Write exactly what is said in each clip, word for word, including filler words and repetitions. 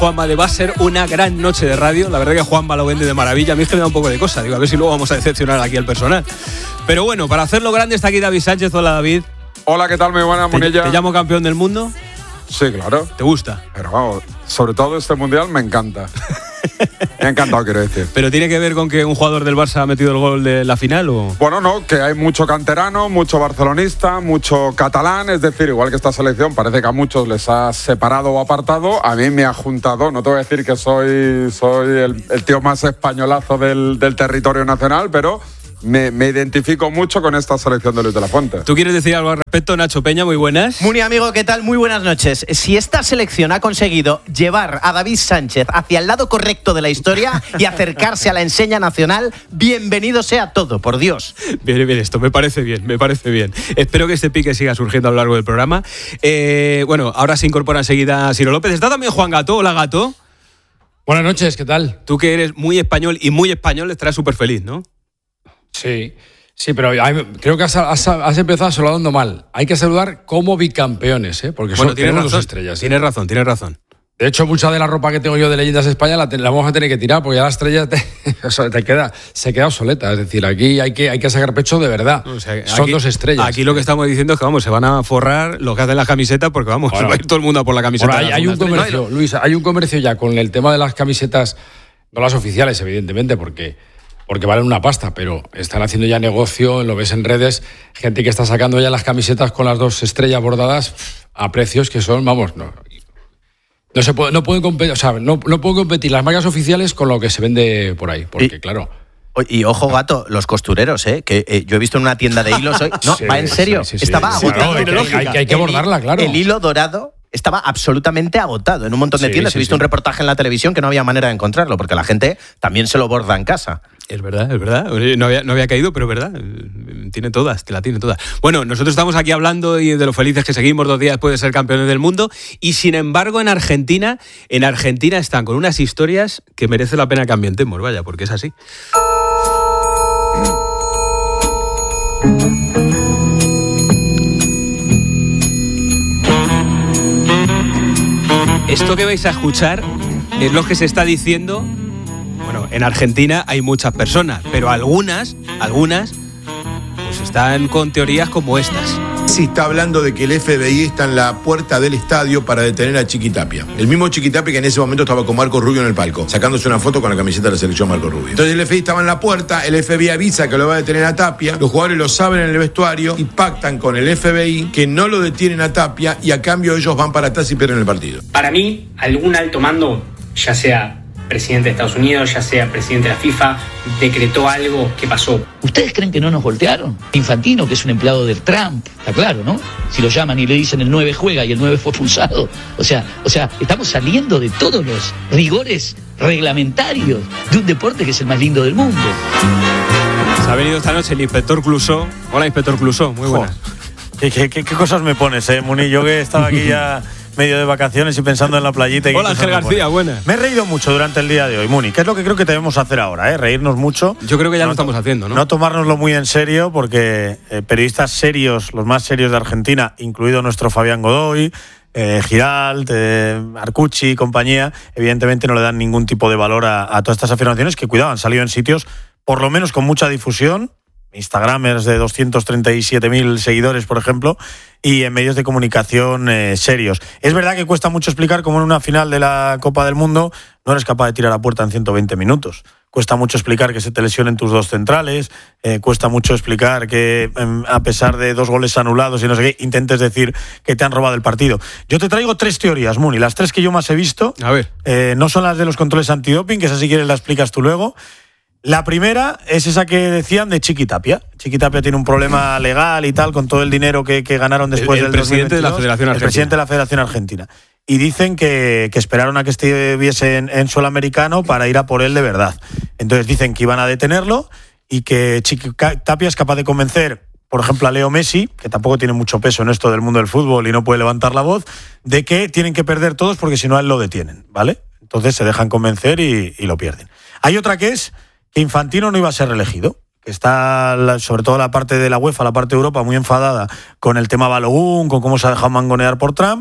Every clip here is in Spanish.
Juanma, de va a ser una gran noche de radio. La verdad que Juanma lo vende de maravilla. A mí es que me da un poco de cosa. Digo, a ver si luego vamos a decepcionar aquí al personal. Pero bueno, para hacerlo grande está aquí David Sánchez. Hola, David. Hola, ¿qué tal? Muy buena, Monilla. ¿Te, ¿Te llamo campeón del mundo? Sí, claro. ¿Te gusta? Pero vamos, sobre todo este mundial me encanta. Me ha encantado, quiero decir. ¿Pero tiene que ver con que un jugador del Barça ha metido el gol de la final o...? Bueno, no, que hay mucho canterano, mucho barcelonista, mucho catalán. Es decir, igual que esta selección parece que a muchos les ha separado o apartado, a mí me ha juntado. No te voy a decir que soy, soy el, el tío más españolazo del, del territorio nacional, pero... Me, me identifico mucho con esta selección de Luis de la Fuente. ¿Tú quieres decir algo al respecto, Nacho Peña? Muy buenas. Muni, amigo, ¿qué tal? Muy buenas noches. Si esta selección ha conseguido llevar a David Sánchez hacia el lado correcto de la historia y acercarse a la enseña nacional, bienvenido sea todo, por Dios. Bien, bien, esto me parece bien, me parece bien. Espero que este pique siga surgiendo a lo largo del programa. Eh, bueno, ahora se incorpora enseguida Ciro López. Está también Juan Gato. Hola, Gato. Buenas noches, ¿qué tal? Tú que eres muy español y muy español estarás súper feliz, ¿no? Sí, sí, pero hay, creo que has, has, has empezado saludando mal. Hay que saludar como bicampeones, ¿eh? Porque bueno, son tienes razón, dos estrellas. Tienes ¿eh? razón, tienes razón. De hecho, mucha de la ropa que tengo yo de Leyendas de España la, te, la vamos a tener que tirar, porque ya la estrella te, o sea, te queda, se queda obsoleta. Es decir, aquí hay que, hay que sacar pecho de verdad. O sea, son aquí, dos estrellas. Aquí lo que estamos diciendo es que vamos, se van a forrar lo que hacen las camisetas, porque vamos, bueno, va a ir todo el mundo a por la camiseta. Bueno, hay, hay un comercio, Luis, hay un comercio ya con el tema de las camisetas, no las oficiales, evidentemente, porque... porque valen una pasta, pero están haciendo ya negocio, lo ves en redes, gente que está sacando ya las camisetas con las dos estrellas bordadas a precios que son, vamos, no, no se puede, no pueden competir, o sea, no, no pueden competir las marcas oficiales con lo que se vende por ahí, porque y, claro. Y ojo, Gato, los costureros, ¿eh? que eh, yo he visto en una tienda de hilos hoy, no, sí, va en serio, sí, sí, estaba sí, agotado. Sí, claro, hay, hay, hay que bordarla, claro. El hilo dorado estaba absolutamente agotado en un montón de sí, tiendas. Sí, He visto sí. un reportaje en la televisión que no había manera de encontrarlo, porque la gente también se lo borda en casa. Es verdad, es verdad. No había, no había caído, pero es verdad. Tiene todas, te la tiene todas. Bueno, nosotros estamos aquí hablando y de lo felices que seguimos dos días después de ser campeones del mundo. Y sin embargo, en Argentina, en Argentina están con unas historias que merece la pena que ambientemos, vaya, porque es así. Esto que vais a escuchar es lo que se está diciendo. Bueno, en Argentina hay muchas personas, pero algunas, algunas, pues están con teorías como estas. Se está hablando de que el F B I está en la puerta del estadio para detener a Chiquitapia. El mismo Chiquitapia que en ese momento estaba con Marco Rubio en el palco, sacándose una foto con la camiseta de la selección Marco Rubio. Entonces el F B I estaba en la puerta, el F B I avisa que lo va a detener a Tapia, los jugadores lo saben en el vestuario y pactan con el F B I que no lo detienen a Tapia y a cambio ellos van para atrás y pierden el partido. Para mí, algún alto mando, ya sea presidente de Estados Unidos, ya sea presidente de la FIFA, decretó algo que pasó. ¿Ustedes creen que no nos voltearon? Infantino, que es un empleado de Trump, está claro, ¿no? Si lo llaman y le dicen el nueve juega y el nueve fue expulsado. O sea, o sea, estamos saliendo de todos los rigores reglamentarios de un deporte que es el más lindo del mundo. Se ha venido esta noche el inspector Clouseau. Hola, inspector Clouseau, muy buenas. ¿Qué, qué, qué, qué cosas me pones, eh, Muni? Yo que estaba aquí ya medio de vacaciones y pensando en la playita. Hola, Ángel García, buena. Me he reído mucho durante el día de hoy, Muni, que es lo que creo que debemos hacer ahora, ¿eh? Reírnos mucho. Yo creo que ya no lo estamos haciendo, ¿no? No tomárnoslo muy en serio, porque eh, periodistas serios, los más serios de Argentina, incluido nuestro Fabián Godoy, eh, Giralt, eh, Arcucci y compañía, evidentemente no le dan ningún tipo de valor a, a todas estas afirmaciones que, cuidado, han salido en sitios, por lo menos con mucha difusión, Instagramers de doscientos treinta y siete mil seguidores, por ejemplo, y en medios de comunicación eh, serios. Es verdad que cuesta mucho explicar cómo en una final de la Copa del Mundo no eres capaz de tirar a puerta en ciento veinte minutos. Cuesta mucho explicar que se te lesionen tus dos centrales, eh, cuesta mucho explicar que eh, a pesar de dos goles anulados y no sé qué, intentes decir que te han robado el partido. Yo te traigo tres teorías, Muni, las tres que yo más he visto. A ver. Eh, no son las de los controles antidoping, que esa si quieres la explicas tú luego. La primera es esa que decían de Chiquitapia. Chiquitapia tiene un problema legal y tal con todo el dinero que, que ganaron después el, el del presidente de la Federación Argentina. El presidente de la Federación Argentina. Y dicen que, que esperaron a que estuviese en, en suelo americano para ir a por él de verdad. Entonces dicen que iban a detenerlo y que Chiquitapia es capaz de convencer, por ejemplo, a Leo Messi, que tampoco tiene mucho peso en esto del mundo del fútbol y no puede levantar la voz, de que tienen que perder todos porque si no a él lo detienen, ¿vale? Entonces se dejan convencer y, y lo pierden. Hay otra que es que Infantino no iba a ser reelegido, que está sobre todo la parte de la UEFA, la parte de Europa, muy enfadada con el tema Balogun, con cómo se ha dejado mangonear por Trump,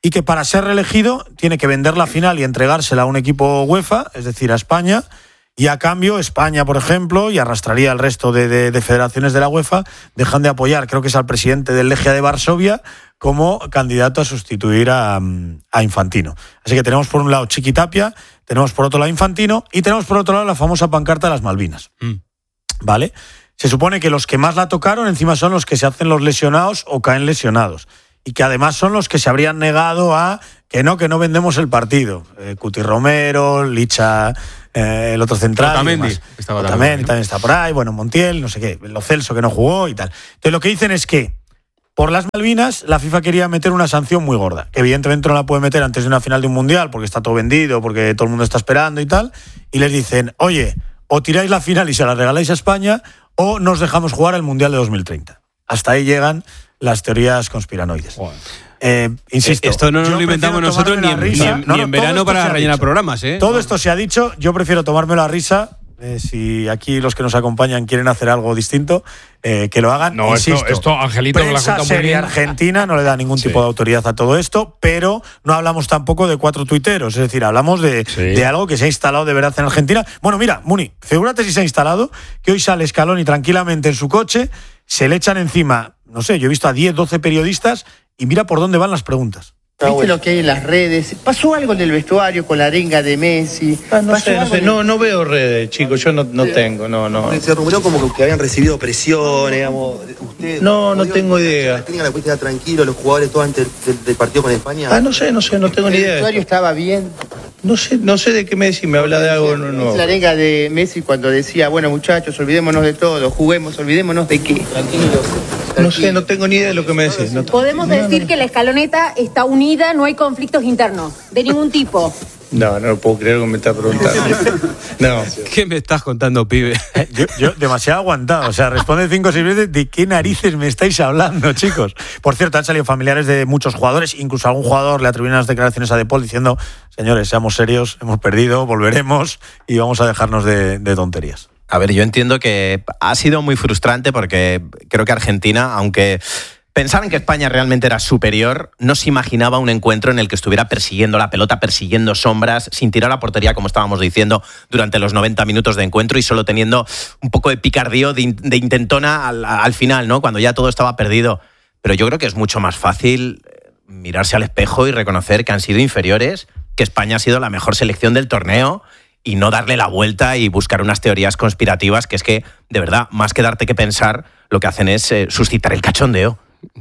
y que para ser reelegido tiene que vender la final y entregársela a un equipo UEFA, es decir, a España, y a cambio España, por ejemplo, y arrastraría al resto de, de, de federaciones de la UEFA, dejan de apoyar, creo que es al presidente del Legia de Varsovia, como candidato a sustituir a, a Infantino. Así que tenemos por un lado Chiqui Tapia, tenemos por otro lado Infantino y tenemos por otro lado la famosa pancarta de las Malvinas. Mm. ¿Vale? Se supone que los que más la tocaron encima son los que se hacen los lesionados o caen lesionados. Y que además son los que se habrían negado a que no, que no vendemos el partido. Eh, Cuti Romero, Licha, eh, el otro central. Otamendi. Estaba Otamendi también está por ahí, bueno, Montiel, no sé qué, Lo Celso que no jugó y tal. Entonces lo que dicen es que por las Malvinas la FIFA quería meter una sanción muy gorda, que evidentemente no la puede meter antes de una final de un mundial porque está todo vendido, porque todo el mundo está esperando y tal. Y les dicen, oye, o tiráis la final y se la regaláis a España o nos dejamos jugar el Mundial de dos mil treinta. Hasta ahí llegan las teorías conspiranoides. Bueno. Eh, insisto, esto no nos lo inventamos nosotros ni en, risa. ni en, no, ni en no, verano para rellenar programas. ¿eh? Todo esto se ha dicho, yo prefiero tomármelo a risa. Eh, si aquí los que nos acompañan quieren hacer algo distinto, eh, que lo hagan. No, insisto, esto, esto Angelito me lo ha contado muy bien. Argentina no le da ningún sí. tipo de autoridad a todo esto, pero no hablamos tampoco de cuatro tuiteros, es decir, hablamos de, sí. de algo que se ha instalado de verdad en Argentina. Bueno, mira, Muni, figúrate si se ha instalado, que hoy sale Scaloni tranquilamente en su coche, se le echan encima, no sé, yo he visto a diez, doce periodistas y mira por dónde van las preguntas. ¿Viste lo que hay en las redes? ¿Pasó algo en el vestuario con la arenga de Messi? Ah, no sé, no sé, no, no veo redes, chicos, yo no, no tengo, no, no. Se rumoreó como que habían recibido presión, digamos. ¿Usted, no, no tengo idea. ¿La técnica la pudiste dar tranquilo, los jugadores todo antes del, del partido con España? Ah, no sé, no sé, no tengo ni idea. ¿El vestuario estaba bien? No sé, no sé de qué Messi me habla de algo nuevo. Es la arenga de Messi cuando decía, bueno muchachos, olvidémonos de todo, juguemos, olvidémonos de qué. Tranquilos. No sé, no tengo ni idea de lo que me decís. No Podemos no, decir no. que la escaloneta está unida, no hay conflictos internos, de ningún tipo. No, no lo puedo creer que me está preguntando. No. ¿Qué me estás contando, pibe? Yo, yo demasiado aguantado. O sea, responde cinco o seis veces. ¿De qué narices me estáis hablando, chicos? Por cierto, han salido familiares de muchos jugadores. Incluso algún jugador le atribuyen las declaraciones a De Paul diciendo, señores, seamos serios, hemos perdido, volveremos y vamos a dejarnos de, de tonterías. A ver, yo entiendo que ha sido muy frustrante porque creo que Argentina, aunque pensaban que España realmente era superior, no se imaginaba un encuentro en el que estuviera persiguiendo la pelota, persiguiendo sombras, sin tirar a portería, como estábamos diciendo, durante los noventa minutos de encuentro y solo teniendo un poco de picardío, de, de intentona al, al final, ¿no? Cuando ya todo estaba perdido. Pero yo creo que es mucho más fácil mirarse al espejo y reconocer que han sido inferiores, que España ha sido la mejor selección del torneo y no darle la vuelta y buscar unas teorías conspirativas que es que, de verdad, más que darte que pensar, lo que hacen es eh, suscitar el cachondeo.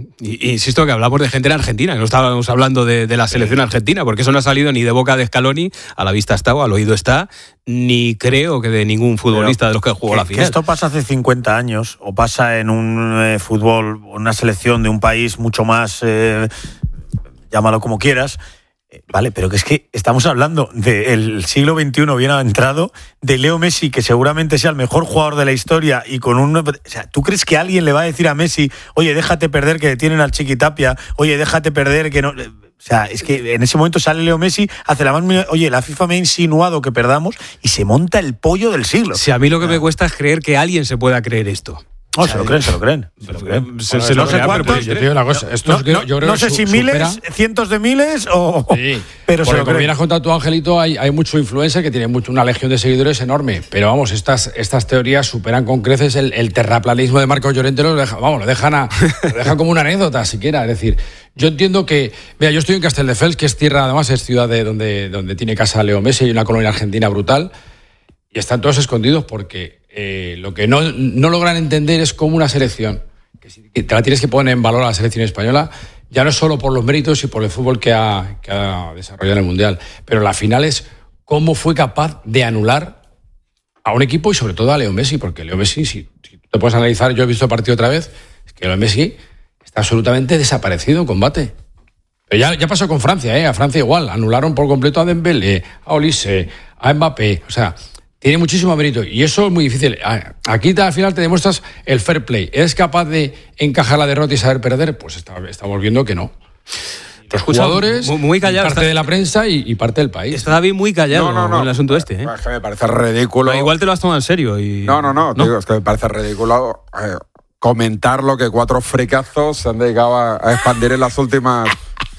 Y, insisto que hablamos de gente en Argentina, que no estábamos hablando de, de la selección argentina, porque eso no ha salido ni de boca de Scaloni, a la vista está o al oído está, ni creo que de ningún futbolista Pero de los que jugó que, la final. Que esto pasa hace cincuenta años, o pasa en un eh, fútbol, una selección de un país mucho más, eh, llámalo como quieras. Vale, pero que es que estamos hablando del siglo veintiuno bien adentrado, de Leo Messi, que seguramente sea el mejor jugador de la historia y con un... O sea, ¿tú crees que alguien le va a decir a Messi, oye, déjate perder que detienen al Chiqui Tapia, oye, déjate perder que no... O sea, es que en ese momento sale Leo Messi, hace la más... Oye, la FIFA me ha insinuado que perdamos y se monta el pollo del siglo. Si a mí lo que me cuesta es creer que alguien se pueda creer esto. No, oh, se lo creen, se lo creen. Se lo creen. Se, bueno, se lo no sé cuántos. Yo te digo una cosa. Esto no, es que no, yo creo no que sé su, si supera... miles, cientos de miles o. Sí, pero se lo como bien has contado tú, Angelito, hay, hay mucho influencer que tiene mucho, una legión de seguidores enorme. Pero vamos, estas, estas teorías superan con creces el, el terraplanismo de Marcos Llorente. Lo deja, vamos, lo dejan, a, lo dejan como una anécdota, siquiera. Es decir, yo entiendo que. Mira, yo estoy en Castelldefels, que es tierra, además, es ciudad de donde, donde tiene casa Leo Messi, hay una colonia argentina brutal. Y están todos escondidos porque eh, lo que no, no logran entender es cómo una selección, que si te la tienes que poner en valor a la selección española, ya no es solo por los méritos y por el fútbol que ha, que ha desarrollado en el Mundial, pero la final es cómo fue capaz de anular a un equipo y sobre todo a Leo Messi, porque Leo Messi, si, si te puedes analizar, yo he visto el partido otra vez, es que Leo Messi está absolutamente desaparecido en combate. Pero ya, ya pasó con Francia, ¿eh? A Francia igual, anularon por completo a Dembélé, a Olise, a Mbappé, o sea... Tiene muchísimo mérito y eso es muy difícil. Aquí al final te demuestras el fair play. ¿Eres capaz de encajar la derrota y saber perder? Pues está, estamos viendo que no. Los jugadores, muy, muy callado, parte está, de la prensa y, y parte del país. Está David muy callado no, no, no. en el asunto este. ¿eh? Es que me parece ridículo. No, igual te lo has tomado en serio. Y... No, no, no, no. Digo, es que me parece ridículo eh, comentar lo que cuatro fricazos se han dedicado a, a expandir en las últimas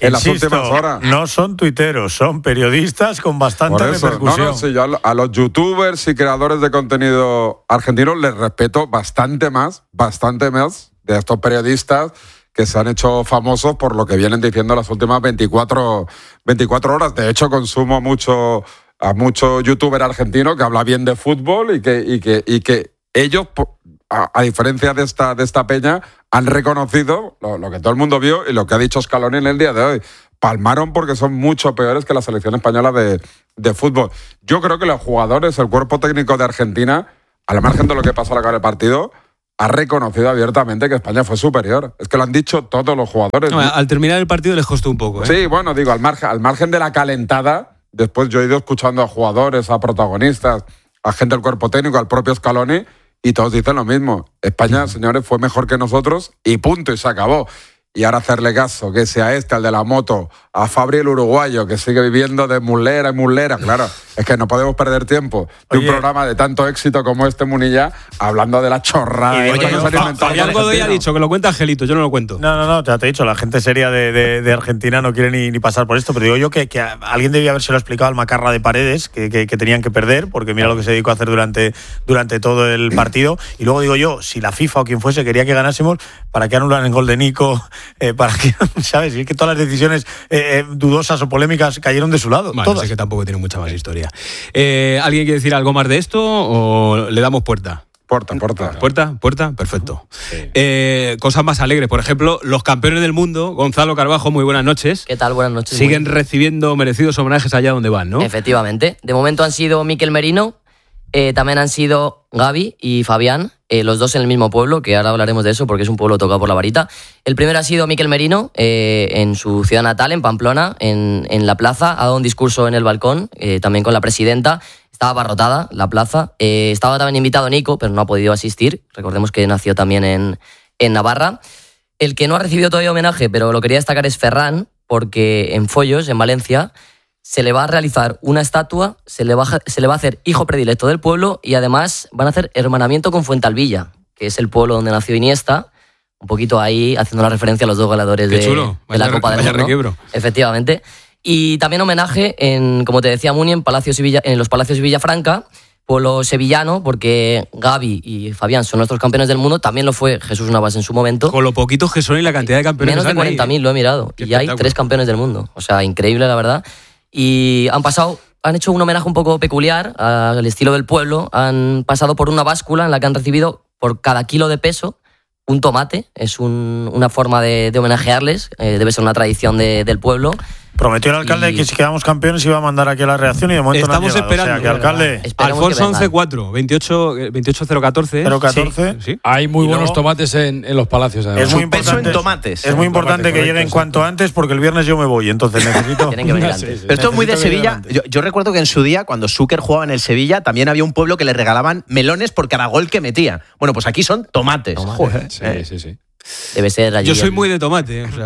en las Insisto, últimas horas. No son tuiteros, son periodistas con bastante Por eso, repercusión. no, no, sí, yo a lo- a los youtubers y creadores de contenido argentinos les respeto bastante más, bastante más de estos periodistas que se han hecho famosos por lo que vienen diciendo las últimas veinticuatro, veinticuatro horas. De hecho, consumo mucho a mucho youtuber argentino que habla bien de fútbol y que, y que, y que ellos, a, a diferencia de esta, de esta peña, han reconocido lo, lo que todo el mundo vio y lo que ha dicho Scaloni en el día de hoy. Palmaron porque son mucho peores que la selección española de, de fútbol. Yo creo que los jugadores, el cuerpo técnico de Argentina, al margen de lo que pasó al acabar el partido, ha reconocido abiertamente que España fue superior. Es que lo han dicho todos los jugadores. No, al terminar el partido les costó un poco, ¿eh? Sí, bueno, digo, al margen, al margen de la calentada, después yo he ido escuchando a jugadores, a protagonistas, a gente del cuerpo técnico, al propio Scaloni, y todos dicen lo mismo. España, señores, fue mejor que nosotros y punto, y se acabó. Y ahora hacerle caso, que sea este, el de la moto, a Fabri el uruguayo, que sigue viviendo de mulera y mulera. Claro, es que no podemos perder tiempo de un Oye. programa de tanto éxito como este Munilla, hablando de la chorrada. Y de Oye, que no no, se han inventado Fabián en Godoy ha Argentina. dicho que lo cuenta Angelito, yo no lo cuento. No, no, no, te, te he dicho, la gente seria de, de, de Argentina no quiere ni, ni pasar por esto, pero digo yo que, que a- alguien debía haberse lo explicado al Macarra de Paredes, que, que, que tenían que perder, porque mira lo que se dedicó a hacer durante, durante todo el partido. Y luego digo yo, si la FIFA o quien fuese quería que ganásemos, ¿para qué anulan el gol de Nico? Eh, ¿Para qué? ¿Sabes? Y es que todas las decisiones eh, eh, dudosas o polémicas cayeron de su lado. Bueno, todas. sé que tampoco tiene mucha más historia. Eh, ¿Alguien quiere decir algo más de esto o le damos puerta? Puerta, puerta. ¿Puerta? ¿Puerta? Perfecto. Eh, cosas más alegres. Por ejemplo, los campeones del mundo, Gonzalo Carbajo, muy buenas noches. ¿Qué tal? Buenas noches. Siguen Muy- recibiendo merecidos homenajes allá donde van, ¿no? Efectivamente. De momento han sido Mikel Merino, eh, también han sido Gavi y Fabián, eh, los dos en el mismo pueblo, que ahora hablaremos de eso porque es un pueblo tocado por la varita. El primero ha sido Mikel Merino, eh, en su ciudad natal, en Pamplona, en, en la plaza. Ha dado un discurso en el balcón, eh, también con la presidenta. Estaba abarrotada la plaza. Eh, estaba también invitado Nico, pero no ha podido asistir. Recordemos que nació también en, en Navarra. El que no ha recibido todavía homenaje, pero lo quería destacar, es Ferran, porque en Follos, en Valencia, se le va a realizar una estatua, se le va a, se le va a hacer hijo predilecto del pueblo y además van a hacer hermanamiento con Fuentalvilla, que es el pueblo donde nació Iniesta, un poquito ahí haciendo la referencia a los dos ganadores Qué de, chulo. de la Vaya- Copa del vaya Mundo. requiebro. Efectivamente. Y también homenaje, en, como te decía Muni, en, Palacios y Villa, en los Palacios de Villafranca, pueblo sevillano, porque Gavi y Fabián son nuestros campeones del mundo, también lo fue Jesús Navas en su momento. Con lo poquitos que son y la cantidad de campeones Menos que de han cuarenta mil, ahí, ¿eh? lo he mirado. Qué Y hay espectáculo. tres campeones del mundo. O sea, increíble, la verdad. Y han pasado, han hecho un homenaje un poco peculiar al estilo del pueblo. Han pasado por una báscula en la que han recibido por cada kilo de peso un tomate. Es un- una forma de, de homenajearles. Eh, debe ser una tradición de- del pueblo. Prometió el alcalde Y- que si quedamos campeones iba a mandar aquí a la reacción y de momento Estamos no han llegado. esperando. O sea, que alcalde... Esperemos Alfonso que vengan. once cuatro, veintiocho cero catorce. cero catorce. Sí, sí. Hay muy Y buenos luego- tomates en, en los palacios. además. Es muy Su peso importante, en tomates. Es muy importante Tomate, que lleguen correcto, cuanto antes porque el viernes yo me voy, entonces necesito... Tienen que venir Sí, antes. sí. Pero esto es muy de Necesito que Sevilla. lleguen Yo, yo recuerdo que en su día, cuando Zucker jugaba en el Sevilla, también había un pueblo que le regalaban melones por cada gol que metía. Bueno, pues aquí son tomates. Tomates. Joder. Sí, Eh, sí, sí. Debe ser allí. Yo soy el- muy de tomate, ¿eh? O sea,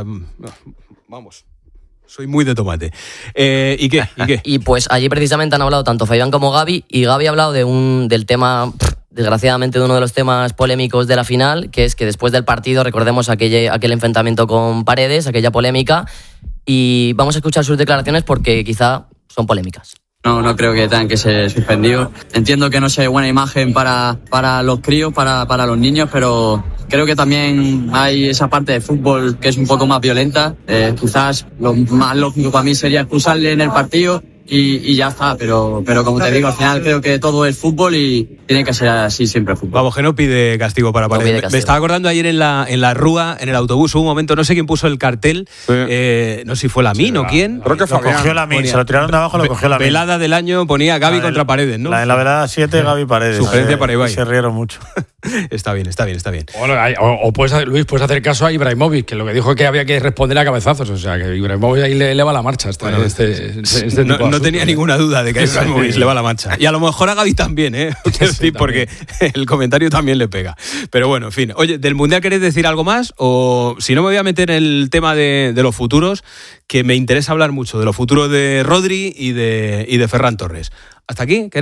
vamos. Soy muy de tomate. Eh, ¿Y qué? ¿Y qué? Y pues allí precisamente han hablado tanto Fabián como Gavi, y Gavi ha hablado de un, del tema, pff, desgraciadamente, de uno de los temas polémicos de la final, que es que después del partido, recordemos aquel, aquel enfrentamiento con Paredes, aquella polémica, y vamos a escuchar sus declaraciones porque quizá son polémicas. No, no creo que tengan que ser suspendidos. Entiendo que no sea buena imagen para, para los críos, para, para los niños, pero creo que también hay esa parte de fútbol que es un poco más violenta. Eh, quizás lo más lógico para mí sería expulsarle en el partido y, y ya está. Pero, pero como te digo, al final creo que todo es fútbol y tiene que ser así siempre el fútbol. Vamos, que no pide castigo para No Paredes. pide Me- castigo. Me estaba acordando ayer en la, en la Rúa, en el autobús, hubo un momento, no sé quién puso el cartel, Sí. eh, no sé si fue Lamin o quién. Creo que Lo Fabián. cogió la min, Ponía- se lo tiraron de abajo, lo cogió la min. Velada del año ponía Gavi La de- contra Paredes, ¿no? La de la velada siete, Gavi Paredes. Sugerencia Eh, para Ibai. Se rieron mucho. Está bien, está bien, está bien. Bueno, hay- o, o puedes, hacer- Luis, puedes hacer caso a Ibrahimovic, que lo que dijo es que había que responder a cabezazos. O sea, que Ibrahimovic ahí le eleva la marcha. Este, Bueno, este, este- este no, tipo de no asuntos, tenía ¿eh? ninguna duda de que a Ibrahimovic le va la marcha. Y a lo mejor a Gavi también, ¿eh? Quiero decir, porque el comentario también le pega. Pero bueno, en fin. Oye, ¿del Mundial queréis decir algo más? O si no, me voy a meter en el tema de, de los futuros, que me interesa hablar mucho de los futuros de Rodri y de, y de Ferran Torres. ¿Hasta aquí? ¿Queréis?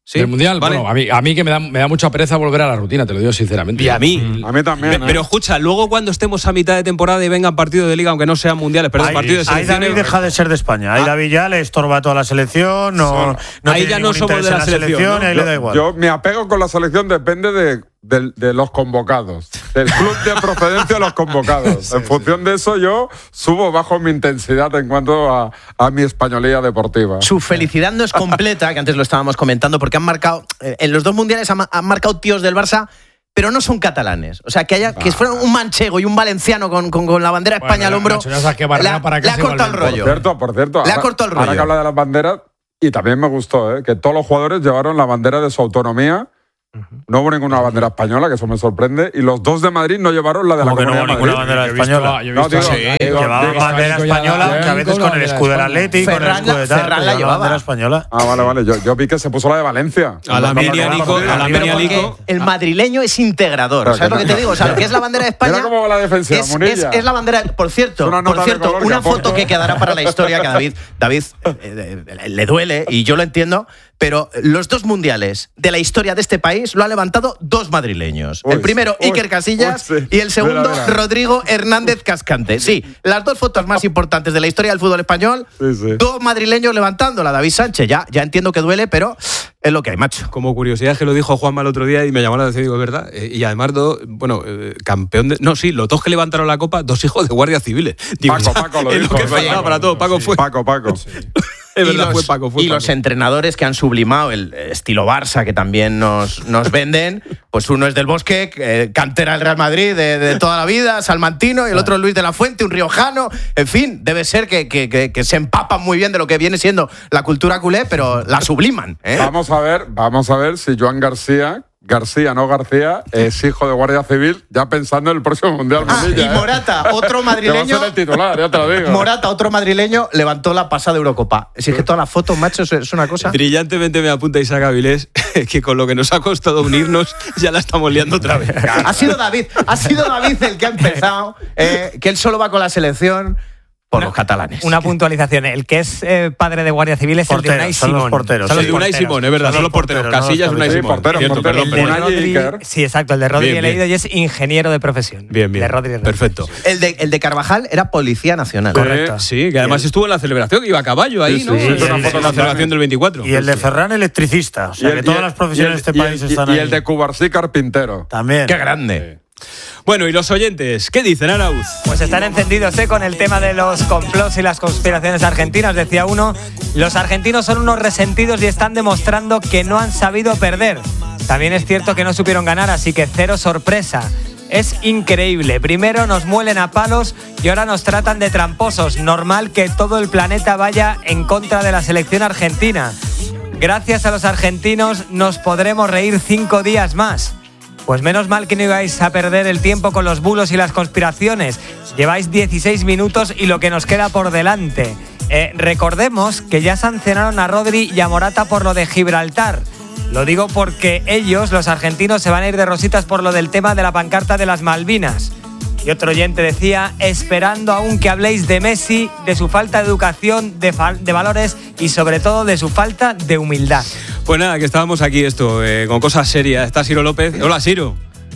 ¿Sí? ¿Del Mundial? Vale. Bueno, a mí, a mí que me da, me da mucha pereza volver a la rutina, te lo digo sinceramente. Y a mí. A mí también. Pe- Pero escucha, luego cuando estemos a mitad de temporada y vengan partidos de liga, aunque no sean mundiales, pero Ahí, partidos de ahí selecciones. David deja de ser de España. Ahí Ah. David ya le estorba a toda la selección. No, no Ahí tiene ya no ningún somos interés de la en la selección, selección. ¿no? Ahí le da igual. Yo, mi apego con la selección depende de, de, de los convocados, del club de procedencia de los convocados. Sí, en función de eso, yo subo bajo mi intensidad en cuanto a, a mi españolía deportiva. Su felicidad no es completa, que antes lo estábamos comentando, porque han marcado, eh, en los dos mundiales han, han marcado tíos del Barça, pero no son catalanes. O sea, que haya que fuera un manchego y un valenciano con, con, con la bandera de Bueno, España al hombro, Nacho, ya sabes que Barrera le ha- para le qué ha se cortado el vuelve. rollo. Por cierto, por cierto. Le ha ahora- cortado el rollo. Ahora que habla de las banderas, y también me gustó, ¿eh? que todos los jugadores llevaron la bandera de su autonomía. No hubo ninguna bandera española, que eso me sorprende. Y los dos de Madrid no llevaron la de la Como que no Comunidad hubo de ninguna Madrid. bandera Yo he visto- española. yo he No, visto- digo, sí, digo, Llevaban digo- bandera Nico ya la- española, que a veces con la con el bandera escudo del de Atleti, con el Ferran escudo la- de tal, Ferran pero la llevaba llevaba. bandera española. Ah, vale, vale. Yo, yo vi que se puso la de Valencia. A la Cuando mini ganó Nico, partido. a la Pero mini porque Nico. el madrileño es integrador. Pero ¿Sabes que lo que no- te digo? O sea, lo que es la bandera de España. Mira cómo va la defensiva, es, Munilla. es, es la bandera. Por cierto, Es una nota por de cierto, color que una aporta. foto que quedará para la historia que a David, David eh, eh, le duele y yo lo entiendo. Pero los dos mundiales de la historia de este país lo han levantado dos madrileños. Uy, el primero, uy, Iker Casillas, uy, sí. y el segundo, Mira, mira. Rodrigo Hernández Cascante. Sí, las dos fotos más importantes de la historia del fútbol español. Sí, sí. Dos madrileños levantándola. David Sánchez, ya, ya entiendo que duele, pero es lo que hay, macho. Como curiosidad, que lo dijo Juanma el otro día y me llamó la atención, digo, es verdad. Eh, y además, do- bueno, eh, campeón de. No, sí, los dos que levantaron la copa, dos hijos de guardias civiles. Digo, Paco, Paco lo es dijo. lo que Paco, faltaba para todo. Paco fue. Paco, Paco. Es y verdad, los, fue Paco. Fue y Paco. los entrenadores que han sublimado el estilo Barça, que también nos, nos venden, pues uno es del Bosque, eh, cantera del Real Madrid de, de toda la vida, salmantino, y el otro es Luis de la Fuente, un riojano. En fin, debe ser que, que, que, que se empapan muy bien de lo que viene siendo la cultura culé, pero la subliman. ¿eh? Vamos a ver, vamos a ver si Joan García, García, no García, es hijo de Guardia Civil, ya pensando en el próximo Mundial. Ah, Munilla, y ¿eh? Morata, otro Que va a madrileño. ser el titular, ya te lo digo. Morata, otro madrileño, levantó la pasada Eurocopa. Si es que todas las fotos, macho, es- es una cosa. Brillantemente me apunta Isaac Avilés que con lo que nos ha costado unirnos ya la estamos liando otra vez. Ha sido David, ha sido David el que ha empezado, eh, que él solo va con la selección por los catalanes. Una puntualización. El que es eh, padre de Guardia Civil es el de Porteros, Unai son los Simón. porteros, Son sí. los Sí, Unai porteros. Simón, es verdad, Son son los los porteros. porteros, Casillas, no los Unai Sí, Simón. portero, Cierto, portero. perdón, El de perdón. Unai y Rodri, Iker. sí, exacto. El de Rodri Bien, he bien. leído y es ingeniero de profesión. Bien, bien. De Rodri Hernández. Perfecto. El de, el de Carvajal era Policía Nacional. Correcto. Sí, que además estuvo en la celebración, iba a caballo ahí, Sí, ¿no? sí, sí, En hizo una la foto con celebración Dani. del veinticuatro. Y el de Ferran, electricista. O sea, Y el- que todas y el- las profesiones de este y el- país y- están y ahí. el de Cubarsí, carpintero. También. Qué grande. Bueno, y los oyentes, ¿qué dicen, Arauz? Pues están encendidos ¿eh? con el tema de los complots y las conspiraciones argentinas. Decía uno, los argentinos son unos resentidos y están demostrando que no han sabido perder. También es cierto que no supieron ganar, así que cero sorpresa. Es increíble. Primero nos muelen a palos y ahora nos tratan de tramposos. Normal que todo el planeta vaya en contra de la selección argentina. Gracias a los argentinos nos podremos reír cinco días más. Pues menos mal que no ibais a perder el tiempo con los bulos y las conspiraciones. Lleváis dieciséis minutos y lo que nos queda por delante. Eh, recordemos que ya sancionaron a Rodri y a Morata por lo de Gibraltar. Lo digo porque ellos, los argentinos, se van a ir de rositas por lo del tema de la pancarta de las Malvinas. Y otro oyente decía, esperando aún que habléis de Messi, de su falta de educación, de, fa- de valores y sobre todo de su falta de humildad. Pues nada, que estábamos aquí esto, eh, con cosas serias. Está Ciro López. Hola, Ciro.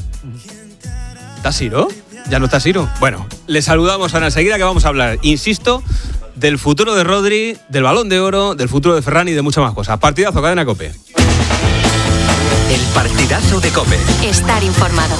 ¿Está Ciro? ¿Ya no está Ciro? Bueno, le saludamos ahora enseguida que vamos a hablar, insisto, del futuro de Rodri, del Balón de Oro, del futuro de Ferran y de muchas más cosas. Partidazo, Cadena COPE. El partidazo de COPE. Estar informado.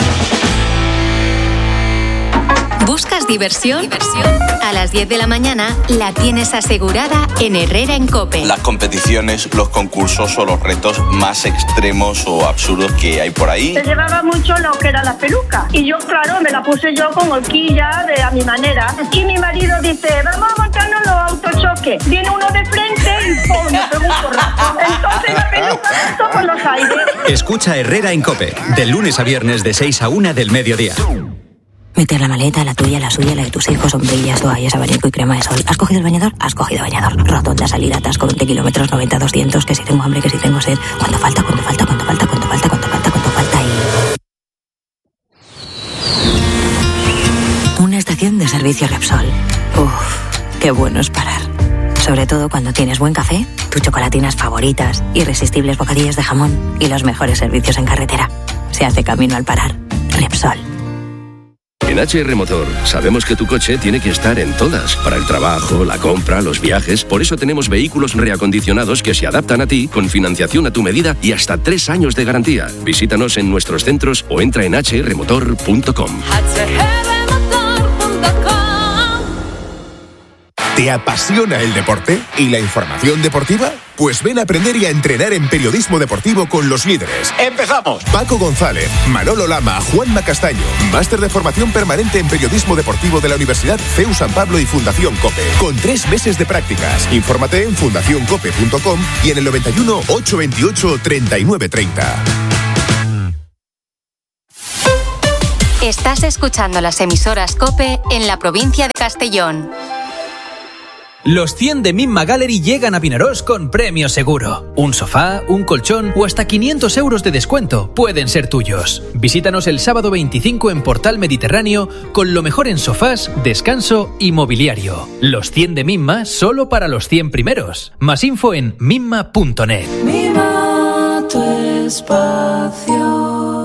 ¿Buscas diversión? ¿Diversión? A las diez de la mañana la tienes asegurada en Herrera en COPE. Las competiciones, los concursos o los retos más extremos o absurdos que hay por ahí. Se llevaba mucho lo que era la peluca. Y yo, claro, me la puse yo con horquilla, de, a mi manera. Y mi marido dice, vamos a montarnos los autochoques. Viene uno de frente y ¡pum! Me pegó un porrazo. Entonces la peluca saltó por los aires. Escucha Herrera en COPE, de lunes a viernes de seis a una del mediodía. Meter la maleta, la tuya, la suya, la de tus hijos, sombrillas, toallas, abanico y crema de sol. ¿Has cogido el bañador? Has cogido bañador. Rotonda, salida, atasco, veinte kilómetros, noventa, doscientos, que si tengo hambre, que si tengo sed. ¿Cuánto falta? ¿Cuánto falta? ¿Cuánto falta? ¿Cuánto falta? ¿Cuánto falta? ¿Cuánto falta? Y... Una estación de servicio Repsol. Uf, qué bueno es parar. Sobre todo cuando tienes buen café, tus chocolatinas favoritas, irresistibles bocadillos de jamón y los mejores servicios en carretera. Se hace camino al parar. Repsol. En H R Motor sabemos que tu coche tiene que estar en todas, para el trabajo, la compra, los viajes. Por eso tenemos vehículos reacondicionados que se adaptan a ti, con financiación a tu medida y hasta tres años de garantía. Visítanos en nuestros centros o entra en h r motor punto com. ¿Te apasiona el deporte y la información deportiva? Pues ven a aprender y a entrenar en periodismo deportivo con los líderes. ¡Empezamos! Paco González, Manolo Lama, Juanma Castaño. Máster de formación permanente en periodismo deportivo de la Universidad C E U San Pablo y Fundación COPE. Con tres meses de prácticas. Infórmate en fundación cope punto com y en el noventa y uno, ochocientos veintiocho, treinta y nueve treinta. Estás escuchando las emisoras COPE en la provincia de Castellón. Los cien de Mimma Gallery llegan a Vinaròs con premio seguro. Un sofá, un colchón o hasta quinientos euros de descuento pueden ser tuyos. Visítanos el sábado veinticinco en Portal Mediterráneo con lo mejor en sofás, descanso y mobiliario. Los cien de Mimma solo para los cien primeros. Más info en mimma punto net. Mima tu espacio.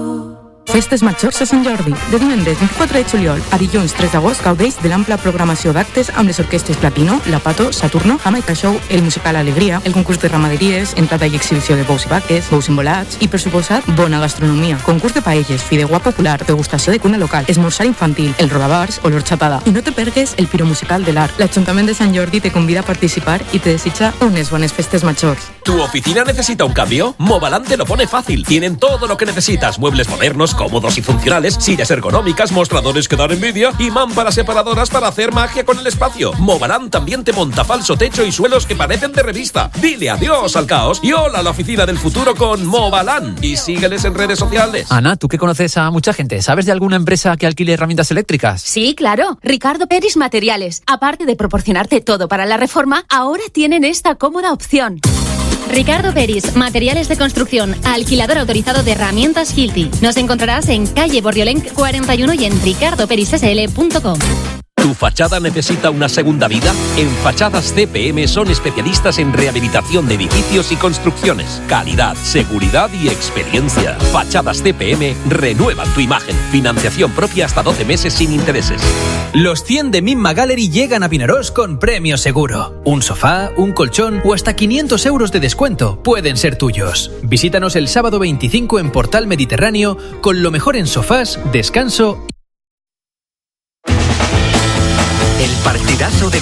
Festes Majors a Sant Jordi. De divendres vint-i-quatre de juliol a dilluns tres d'agost gaudeix de l'ampla programació d'actes amb les orquestres Platino, La Pato, Saturno, Jamaica Show, el musical Alegria, el concurs de ramaderies, entrada i exhibició de bous i vaques, bous embolats i, per suposat, bona gastronomia. Concurs de paelles, fideuà popular, degustació de cuina local, esmorzar infantil, el rodabars o l'horchatada. I no te pergues el piro musical de l'Arc. L'Ajuntament de Sant Jordi te convida a participar y te desitja unes bones festes majors. ¿Tu oficina necesita un cambio? Movalan te lo pone fácil. Tienen todo lo que necesitas. Muebles modernos, cómodos y funcionales, sillas ergonómicas, mostradores que dan envidia y mámparas separadoras para hacer magia con el espacio. Movalan también te monta falso techo y suelos que parecen de revista. Dile adiós al caos y hola a la oficina del futuro con Movalan. Y sígueles en redes sociales. Ana, tú que conoces a mucha gente, ¿sabes de alguna empresa que alquile herramientas eléctricas? Sí, claro. Ricardo Peris Materiales. Aparte de proporcionarte todo para la reforma, ahora tienen esta cómoda opción. Ricardo Peris, materiales de construcción, alquilador autorizado de herramientas Hilti. Nos encontrarás en calle Borriolenc cuarenta y uno y en ricardo peris s l punto com. ¿Tu fachada necesita una segunda vida? En Fachadas C P M son especialistas en rehabilitación de edificios y construcciones. Calidad, seguridad y experiencia. Fachadas C P M renuevan tu imagen. Financiación propia hasta doce meses sin intereses. Los cien de Mimma Gallery llegan a Vinaròs con premio seguro. Un sofá, un colchón o hasta quinientos euros de descuento pueden ser tuyos. Visítanos el sábado veinticinco en Portal Mediterráneo con lo mejor en sofás, descanso y... El partidazo de